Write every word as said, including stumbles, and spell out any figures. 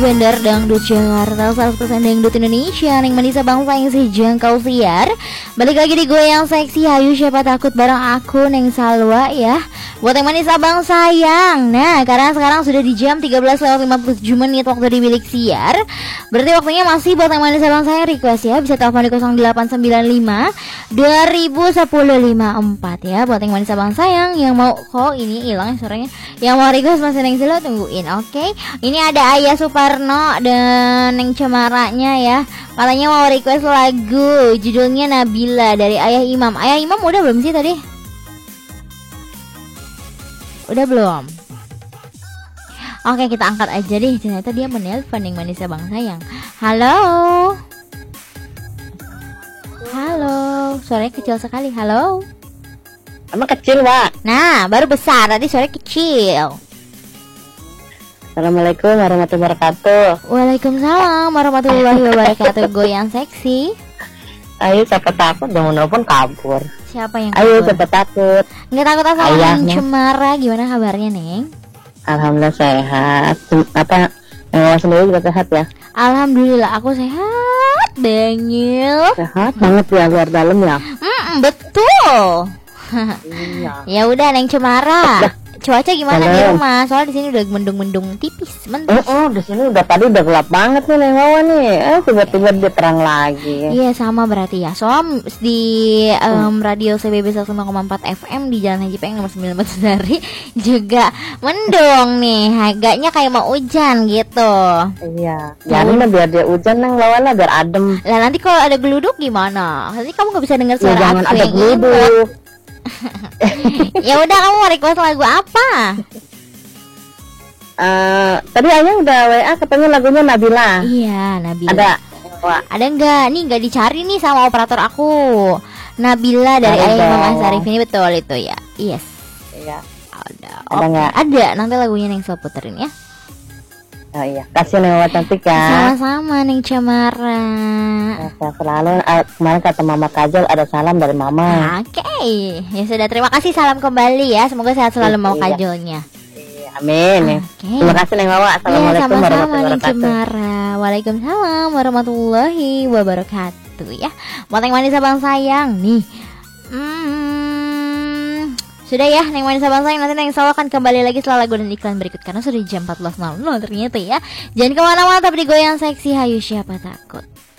Bandar Dangdut Jakarta, seratus persen Dangdut Indonesia, Neng Manisa bangsa yang sejangkau siar. Balik lagi di gue yang seksi, hayu siapa takut bareng aku Neng Salwa ya. Buat yang Manisa bang sayang. Nah, karena sekarang sudah di jam tiga belas lewat lima puluh tujuh menit waktu di bilik siar. Berarti waktunya masih buat yang Manisa bang sayang request ya. Bisa telepon di nol delapan sembilan lima dua nol satu nol lima empat ya. Buat yang Manisa bang sayang yang mau, kok ini hilang suaranya, yang mau request masih Neng Silo tungguin. Oke, okay. Ini ada Ayah Suparno dan Neng Cemaranya ya. Katanya mau request lagu judulnya Nabila dari Ayah Imam. Ayah Imam udah belum sih tadi? Udah belum? Oke, kita angkat aja deh. Ternyata dia menelpon Neng Manisa bang sayang. Halo. Halo. Suaranya kecil sekali. Halo. Emang kecil, Pak? Nah, baru besar. Tadi suaranya kecil. Assalamualaikum warahmatullahi wabarakatuh. Waalaikumsalam warahmatullahi wabarakatuh. Goyang seksi. Ayo siapa takut, jangan nelfon kabur. Siapa yang Ayo kabur? siapa takut. Nggak takut asal Neng Cemara. Gimana kabarnya Neng? Alhamdulillah sehat. Apa yang sendiri juga sehat ya? Alhamdulillah aku sehat Daniel. Sehat banget ya, luar dalam ya. Mm, betul. Iya. Ya udah Neng Cemara. Cuaca gimana Halo. di rumah? Soalnya di sini udah mendung-mendung tipis, Oh, mentis. oh, di sini udah tadi udah gelap banget nih Neng Wawa nih. Eh tiba-tiba dia terang lagi. Iya sama berarti ya. Soalnya di um, radio C B B seratus lima koma empat F M di Jalan Haji Peng nomor sembilan belas Sari juga mendung nih. Agaknya kayak mau hujan gitu. Iya. Jangan lah biar dia hujan Neng Wawa lah, biar adem. Lah nanti kalau ada geluduk gimana? Nanti kamu nggak bisa dengar Ya, suara jangan aku ada yang geluduk. Ya udah, kamu mau request lagu apa? Uh, tadi Ayah udah W A katanya lagunya Nabila. Iya, Nabila. Ada. Wah. Ada enggak? Nih enggak dicari nih sama operator aku. Nabila dari Ada Ayah Imam dong. Ansarif ini betul itu ya. Yes. Iya. Ada. Ada Oke. nggak? Ada. Nanti lagunya Neng Sel puterin ya. Oh iya. Kasih Neng Wawa cantik ya. Sama-sama Neng Cemara. Ya, sehat selalu. Uh, kemarin kata Mama Kajol ada salam dari Mama. Oke. Ya sudah, terima kasih, salam kembali ya. Semoga sehat selalu mau Iya. kajolnya. Iya, amin. Oke. Terima kasih Neng Wawa. Ya, Assalamualaikum sama-sama warahmatullahi Neng wabarakatuh. Cemara. Waalaikumsalam warahmatullahi wabarakatuh ya. Buat Neng Manisa bang sayang nih. Hmm, sudah ya Neng Manisa bang sayang, nanti Neng Sawa akan kembali lagi setelah lagu dan iklan berikut karena sudah jam empat belas nol nol ternyata ya. Jangan kemana-mana, tapi di goyang seksi, hayu siapa takut.